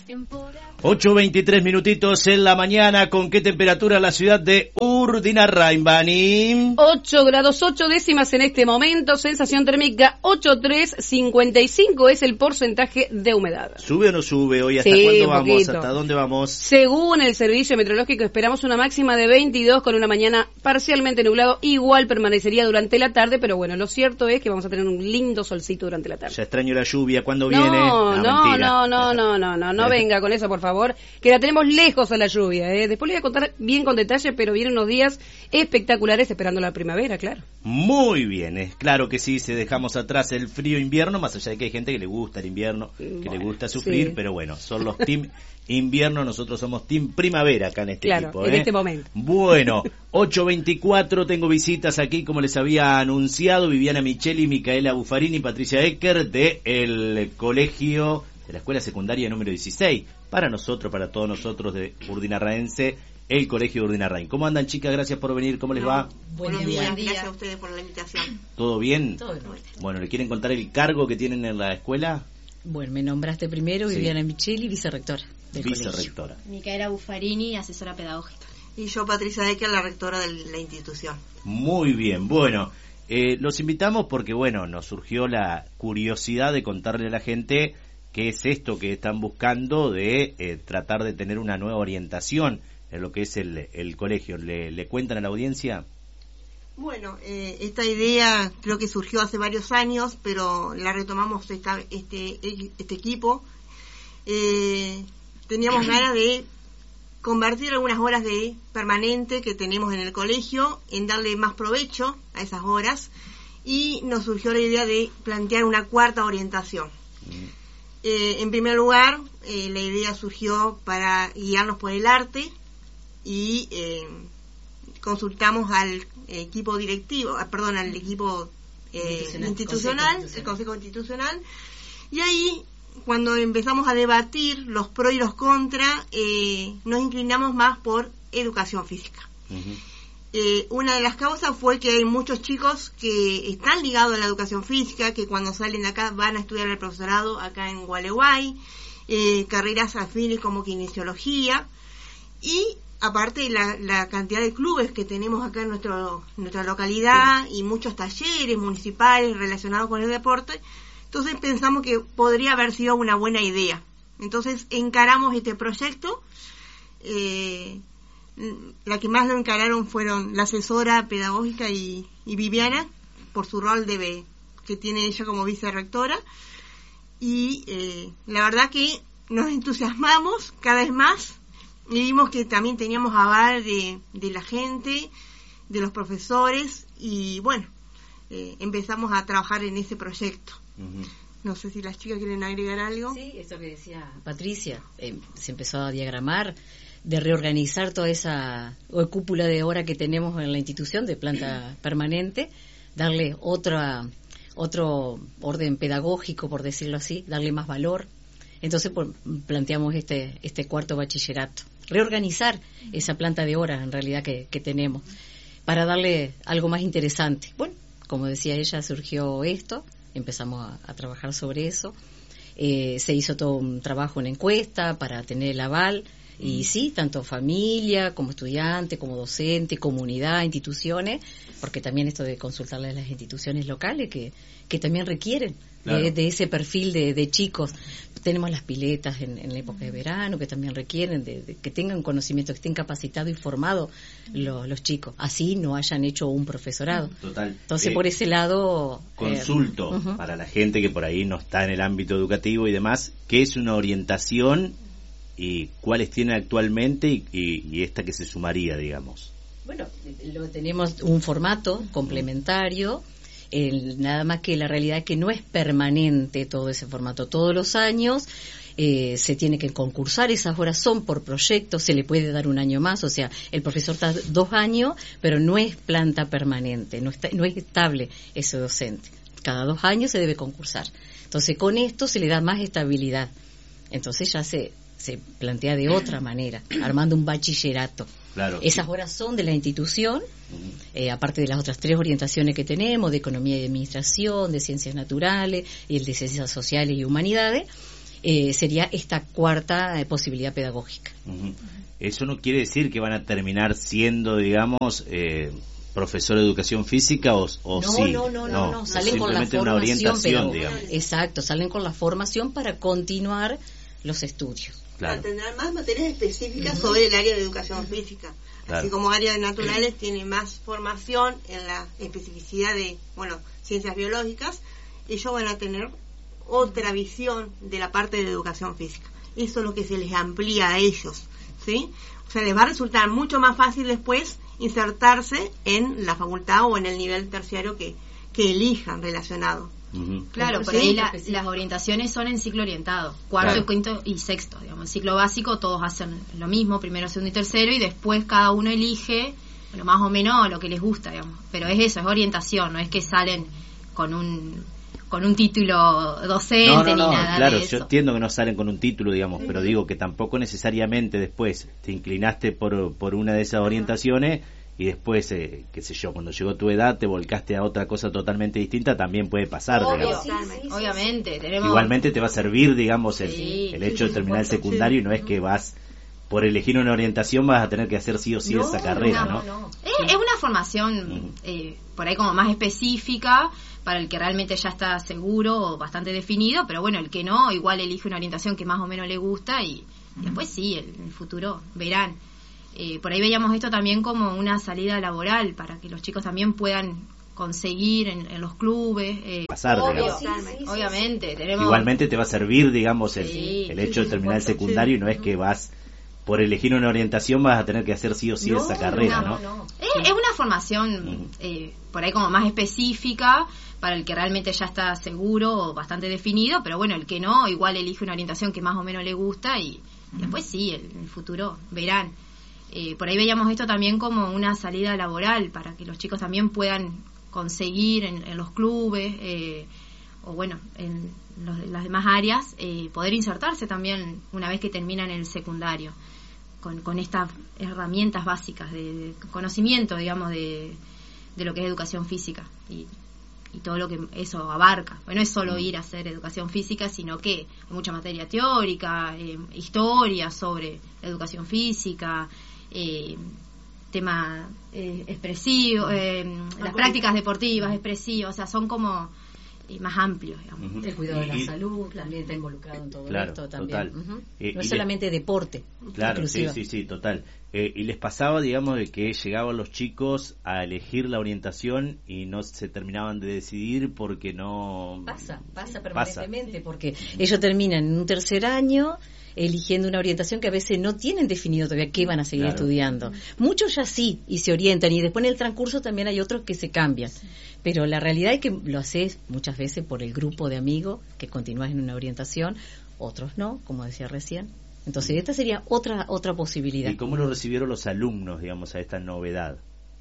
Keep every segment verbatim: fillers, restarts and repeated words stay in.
ocho veintitrés minutitos en la mañana. ¿Con qué temperatura la ciudad de Urdinarrain, Bani? ocho grados ocho décimas en este momento, sensación térmica ocho tres, cincuenta y cinco es el porcentaje de humedad. ¿Sube o no sube hoy? ¿Hasta sí, cuándo vamos? Poquito. ¿Hasta dónde vamos? Según el servicio meteorológico esperamos una máxima de veintidós con una mañana parcialmente nublado, igual permanecería durante la tarde, pero bueno, lo cierto es que vamos a tener un lindo solcito durante la tarde. Ya extraño la lluvia, ¿cuándo no, viene? No, no, mentira. no, no, no, no, no, no venga con eso, por favor, que la tenemos lejos a la lluvia, ¿eh? Después le voy a contar bien con detalle, pero vienen unos días espectaculares esperando la primavera, claro. Muy bien, es claro que sí, se dejamos atrás el frío invierno, más allá de que hay gente que le gusta el invierno, que bueno, le gusta sufrir, sí. Pero bueno, son los team invierno, nosotros somos team primavera acá en este claro, equipo. en ¿eh? este momento. Bueno, ocho veinticuatro, tengo visitas aquí, como les había anunciado, Viviana Micheli, Micaela Buffarini, Patricia Ecker, de el colegio, de la escuela secundaria número dieciséis, para nosotros, para todos nosotros de Urdinarraense, el colegio de Urdinarrain. ¿Cómo andan, chicas? Gracias por venir, ¿cómo les va? Buenos días, gracias a ustedes por la invitación. ¿Todo bien? Todo bien. Bueno, ¿le quieren contar el cargo que tienen en la escuela? Bueno, me nombraste primero, sí. Viviana Micheli, vicerrectora del Vicerrectora. colegio. Micaela Buffarini, asesora pedagógica. Y yo, Patricia Ecker, la rectora de la institución. Muy bien, bueno, eh, los invitamos porque, bueno, nos surgió la curiosidad de contarle a la gente qué es esto que están buscando de eh, tratar de tener una nueva orientación en lo que es el, el colegio. ¿Le, ¿Le cuentan a la audiencia? Bueno, eh, esta idea creo que surgió hace varios años, pero la retomamos esta, este, este equipo. Eh, teníamos ganas de convertir algunas horas de permanente que tenemos en el colegio en darle más provecho a esas horas, y nos surgió la idea de plantear una cuarta orientación. Mm. Eh, en primer lugar, eh, la idea surgió para guiarnos por el arte y eh, consultamos al equipo directivo, ah, perdón, al equipo eh, institucional, institucional, Consejo el Consejo Institucional, y ahí, cuando empezamos a debatir los pros y los contras, eh, nos inclinamos más por educación física. Uh-huh. Eh, una de las causas fue que hay muchos chicos que están ligados a la educación física, que cuando salen de acá van a estudiar el profesorado acá en Gualeguay, eh, carreras afines como kinesiología, y aparte la, la cantidad de clubes que tenemos acá en nuestro, nuestra localidad, sí. Y muchos talleres municipales relacionados con el deporte. Entonces pensamos que podría haber sido una buena idea. Entonces encaramos este proyecto. Eh, la que más lo encararon fueron la asesora pedagógica y, y Viviana, por su rol de que tiene ella como vicerrectora. Y eh, la verdad que nos entusiasmamos cada vez más y vimos que también teníamos aval de, de la gente, de los profesores, y bueno, eh, empezamos a trabajar en ese proyecto. Uh-huh. No sé si las chicas quieren agregar algo. Sí, eso que decía Patricia, eh, se empezó a diagramar, de reorganizar toda esa cúpula de hora que tenemos en la institución de planta permanente, darle otra otro orden pedagógico, por decirlo así, darle más valor. Entonces pues, planteamos este este cuarto bachillerato, reorganizar esa planta de horas en realidad que, que tenemos, para darle algo más interesante. Bueno, como decía ella, surgió esto, empezamos a, a trabajar sobre eso, eh, se hizo todo un trabajo en encuesta para tener el aval. Y sí, tanto familia, como estudiante, como docente, comunidad, instituciones, porque también esto de consultarle a las instituciones locales que, que también requieren claro. de, de ese perfil de, de chicos. Tenemos las piletas en, en la época de verano que también requieren de, de que tengan conocimiento, que estén capacitados y formados los, los chicos. Así no hayan hecho un profesorado. Total. Entonces, eh, por ese lado... Consulto eh, uh-huh. para la gente que por ahí no está en el ámbito educativo y demás, ¿qué es una orientación y cuáles tienen actualmente y, y, y esta que se sumaría, digamos? Bueno, lo, tenemos un formato complementario, el, nada más que la realidad es que no es permanente todo ese formato. Todos los años eh, se tiene que concursar, esas horas son por proyecto, se le puede dar un año más, o sea, el profesor está dos años, pero no es planta permanente, no, está, no es estable ese docente. Cada dos años se debe concursar. Entonces, con esto se le da más estabilidad. Entonces ya se... se plantea de otra manera, armando un bachillerato. Claro. Esas horas son de la institución, uh-huh. eh, aparte de las otras tres orientaciones que tenemos, de economía y administración, de ciencias naturales, y el de ciencias sociales y humanidades, eh, sería esta cuarta eh, posibilidad pedagógica. Uh-huh. Eso no quiere decir que van a terminar siendo, digamos, eh, profesor de educación física o, o no, sí. No, no, no, no, no. Salen con la una formación, orientación, pero, digamos. Exacto, salen con la formación para continuar los estudios. Claro. Tendrán más materias específicas uh-huh. sobre el área de educación física. Claro. Así como área de naturales tiene más formación en la especificidad de, bueno, ciencias biológicas, ellos van a tener otra visión de la parte de educación física. Eso es lo que se les amplía a ellos, ¿sí? O sea, les va a resultar mucho más fácil después insertarse en la facultad o en el nivel terciario que, que elijan relacionado. Uh-huh. Claro, por ahí la, las orientaciones son en ciclo orientado, cuarto, claro. quinto y sexto, digamos. En ciclo básico todos hacen lo mismo, primero, segundo y tercero, y después cada uno elige, bueno, más o menos lo que les gusta, digamos. Pero es eso, es orientación, no es que salen con un con un título docente no, no, ni no, nada claro, de eso. Yo entiendo que no salen con un título, digamos, pero digo que tampoco necesariamente después te inclinaste por, por una de esas orientaciones y después, eh, qué sé yo, cuando llegó tu edad te volcaste a otra cosa totalmente distinta, también puede pasar, Obvio, digamos. sí, sí, sí, obviamente. Tenemos... Igualmente te va a servir, digamos, el, sí, el hecho sí, de terminar el secundario sí. y no es que vas, por elegir una orientación, vas a tener que hacer sí o sí no, esa carrera, ¿no? no, no. no. Es, es una formación mm. eh, por ahí como más específica para el que realmente ya está seguro o bastante definido, pero bueno, el que no, igual elige una orientación que más o menos le gusta y mm. después sí, el, el futuro verán. Eh, por ahí veíamos esto también como una salida laboral para que los chicos también puedan conseguir en, en los clubes eh, pasar, obvio, sí, sí, obviamente sí. Tenemos... igualmente te va a servir, digamos, el, sí, el hecho sí, de terminar el secundario y no es que vas, por elegir una orientación, vas a tener que hacer sí o sí no, esa carrera, no, ¿no? no, no. Es, es una formación eh, por ahí como más específica para el que realmente ya está seguro o bastante definido, pero bueno, el que no, igual elige una orientación que más o menos le gusta y después sí, el, el futuro verán. Eh, por ahí veíamos esto también como una salida laboral para que los chicos también puedan conseguir en, en los clubes eh, o bueno, en los, las demás áreas, eh, poder insertarse también una vez que terminan el secundario con, con estas herramientas básicas de, de conocimiento, digamos, de, de lo que es educación física y, y todo lo que eso abarca. Bueno, no es solo ir a hacer educación física, sino que hay mucha materia teórica, eh, historia sobre la educación física, eh, tema eh, expresivo, eh, las prácticas deportivas expresivas, o sea, son como eh, más amplios, digamos. Uh-huh. El cuidado de la y, salud también está involucrado en todo claro, esto también. Total. Uh-huh. Eh, no es solamente les... deporte. Claro, inclusive. sí, sí, sí, total. Eh, y les pasaba, digamos, de que llegaban los chicos a elegir la orientación y no se terminaban de decidir porque no... Pasa, pasa permanentemente, pasa. Porque ellos terminan en un tercer año eligiendo una orientación que a veces no tienen definido todavía qué van a seguir claro. estudiando. Muchos ya sí, y se orientan, y después en el transcurso también hay otros que se cambian. Sí. Pero la realidad es que lo haces muchas veces por el grupo de amigos que continúas en una orientación, otros no, como decía recién. Entonces esta sería otra otra posibilidad. ¿Y cómo lo recibieron los alumnos, digamos, a esta novedad?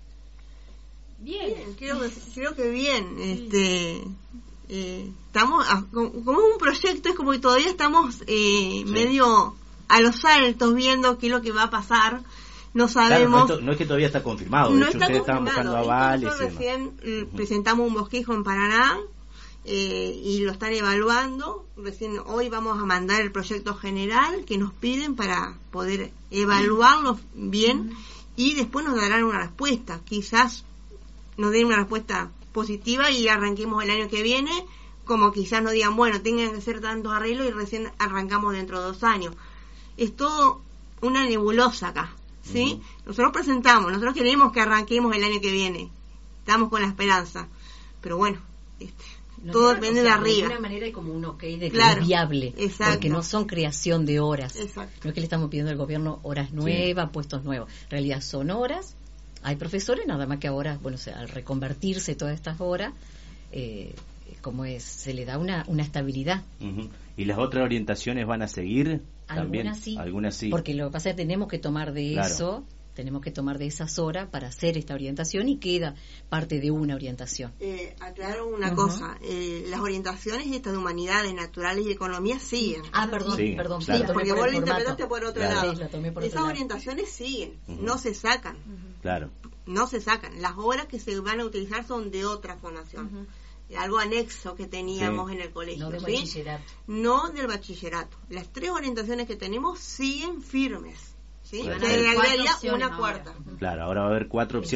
Bien, creo que, creo que bien. Este, eh, estamos a, como, como un proyecto, es como que todavía estamos eh, sí. medio a los saltos viendo qué es lo que va a pasar. No sabemos. Claro, no, es, no es que todavía está confirmado. No de hecho, está ustedes confirmado. Estaban buscando avales. Nosotros recién eh, uh-huh. presentamos un bosquejo en Paraná. Eh, y lo están evaluando. Recién hoy vamos a mandar el proyecto general que nos piden para poder evaluarlo bien uh-huh. y después nos darán una respuesta. Quizás nos den una respuesta positiva y arranquemos el año que viene, como quizás nos digan, bueno, tengan que hacer tantos arreglos y recién arrancamos dentro de dos años. Es todo una nebulosa acá, ¿sí? Uh-huh. Nosotros presentamos, nosotros queremos que arranquemos el año que viene. Estamos con la esperanza. Pero bueno, este No, todo no, depende o sea, de arriba. De alguna manera hay como un ok de que claro, es viable, exacto. porque no son creación de horas. Exacto. No es que le estamos pidiendo al gobierno horas nuevas, sí. puestos nuevos. En realidad son horas. Hay profesores, nada más que ahora, bueno, o sea, al reconvertirse todas estas horas, eh, como es, se le da una, una estabilidad. Uh-huh. ¿Y las otras orientaciones van a seguir? También. Algunas sí. Algunas sí. Porque lo que pasa es que tenemos que tomar de claro. eso. Tenemos que tomar de esas horas para hacer esta orientación y queda parte de una orientación. Eh, aclaro una uh-huh. cosa, eh, las orientaciones estas de humanidades, naturales y economía siguen. Ah, perdón, sí, perdón. Claro. Sí, porque vos lo interpretaste por otro claro. lado. Sí, la tomé por Esas otro lado. orientaciones siguen, uh-huh. no se sacan. Uh-huh. Claro. No se sacan. Las horas que se van a utilizar son de otra formación. Uh-huh. algo anexo que teníamos Sí. en el colegio. No de ¿sí? bachillerato. No del bachillerato. Las tres orientaciones que tenemos siguen firmes. ¿sí? Claro. Se le Cuatro agregaría opciones una ahora. cuarta. Claro, ahora va a haber cuatro opciones.